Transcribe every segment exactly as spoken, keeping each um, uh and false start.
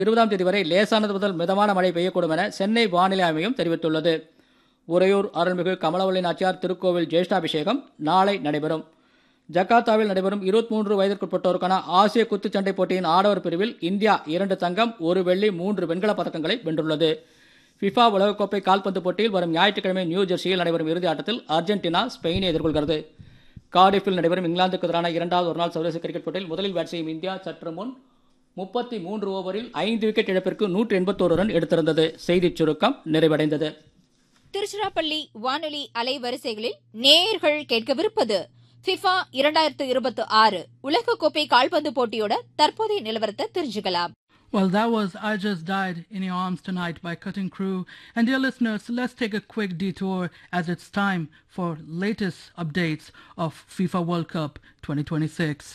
இருபதாம் தேதி வரை லேசானது முதல் மிதமான மழை பெய்யக்கூடும் என சென்னை வானிலை ஆய்வு மையம் தெரிவித்துள்ளது. உறையூர் அருள்மிகு கமலவல்லி நாச்சியார் திருக்கோவில் ஜேஷ்டாபிஷேகம் நாளை நடைபெறும். ஜகார்த்தாவில் நடைபெறும் இருபத்தி மூன்று வயதிற்குட்பட்டோருக்கான ஆசிய குத்துச்சண்டை போட்டியின் ஆடவர் பிரிவில் இந்தியா இரண்டு தங்கம் ஒரு வெள்ளி மூன்று வெண்கலப் பதக்கங்களை வென்றுள்ளது. ஃபிஃபா உலகக்கோப்பை கால்பந்து போட்டியில் வரும் ஞாயிற்றுக்கிழமை நியூ ஜெர்சியில் நடைபெறும் இறுதி ஆட்டத்தில் அர்ஜென்டினா ஸ்பெயினை எதிர்கொள்கிறது. கார்டிஃபில் நடைபெறும் இங்கிலாந்துக்கு எதிரான இரண்டாவது ஒருநாள் சர்வதேச கிரிக்கெட் போட்டியில் முதலில் பேட் செய்யும் இந்தியா சற்று முன் முப்பத்தி மூன்று ஓவரில் ஐந்து விக்கெட் இழப்பிற்கு நூற்று எண்பத்தோரு ரன் எடுத்திருந்தது. செய்திச் சுருக்கம் நிறைவடைந்தது. திருச்சிராப்பள்ளி வானொலி அலைவரிசைகளில் நேயர்கள் கேட்கவிருப்பது ஃபிஃபா இரண்டாயிரத்து இருபத்தி ஆறு உலகக்கோப்பை கால்பந்து போட்டியோட தற்போதைய நிலவரத்தை தெரிஞ்சுக்கலாம். Well, that was I Just Died in Your Arms Tonight by Cutting Crew. And dear listeners, let's take a quick detour as it's time for latest updates of FIFA World Cup twenty twenty-six.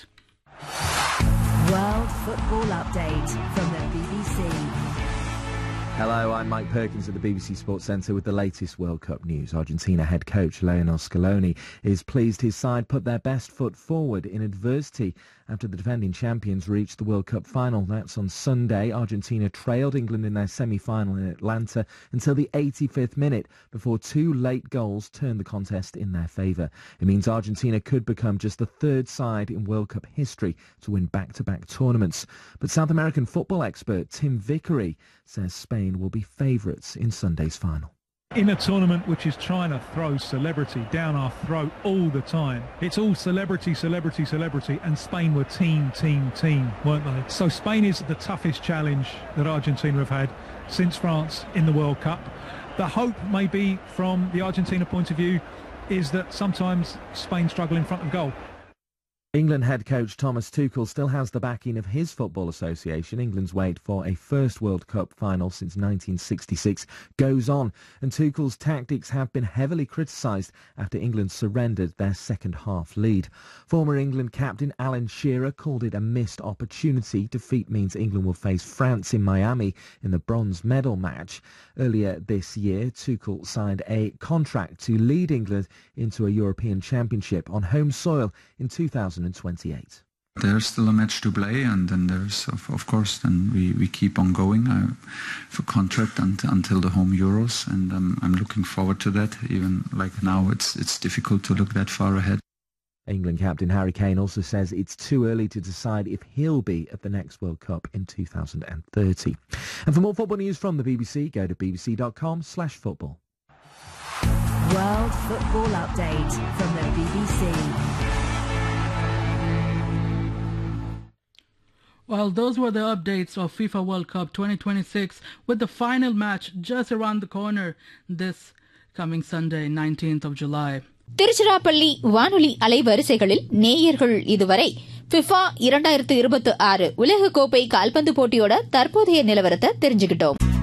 World Football Update from the B B C. Hello, I'm Mike Perkins at the B B C Sports Centre with the latest World Cup news. Argentina head coach Lionel Scaloni is pleased his side put their best foot forward in adversity after the defending champions reached the World Cup final. That's on Sunday. Argentina trailed England in their semi-final in Atlanta until the eighty-fifth minute before two late goals turned the contest in their favour. It means Argentina could become just the third side in World Cup history to win back-to-back tournaments. But South American football expert Tim Vickery says Spain will be favourites in Sunday's final. In a tournament which is trying to throw celebrity down our throat all the time. It's all celebrity, celebrity, celebrity, and Spain were team, team, team, weren't they? So Spain is the toughest challenge that Argentina have had since France in the World Cup. The hope, maybe, from the Argentina point of view, is that sometimes Spain struggle in front of goal. England head coach Thomas Tuchel still has the backing of his football association. England's wait for a first World Cup final since nineteen sixty-six goes on, and Tuchel's tactics have been heavily criticised after England surrendered their second half lead. Former England captain Alan Shearer called it a missed opportunity. Defeat means England will face France in Miami in the bronze medal match. Earlier this year, Tuchel signed a contract to lead England into a European Championship on home soil in two thousand twenty-eight. There's still a match to play, and then there's, of, of course, then we, we keep on going uh, for contract until, until the home Euros, and um, I'm looking forward to that. Even like now, it's it's difficult to look that far ahead. England captain Harry Kane also says it's too early to decide if he'll be at the next World Cup in two thousand thirty. And for more football news from the B B C, go to bbc.com slash football. World Football Update from the B B C. Well, those were the updates of FIFA World Cup twenty twenty-six, with the final match just around the corner this coming Sunday, nineteenth of July. Tiruchirappalli வானொலி அலைவரிசைகளில் நேயர்கள் இதுவரை FIFA இரண்டாயிரத்து இருபத்தி ஆறு உலகக்கோப்பை கால்பந்து போட்டியோட தற்போதைய நிலவரத்தை தெரிஞ்சுக்கிட்டோம்.